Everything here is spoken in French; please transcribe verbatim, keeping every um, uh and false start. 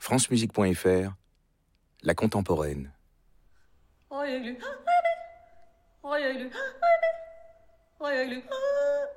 francemusique point f r, la contemporaine. Royal, royal, royal, royal.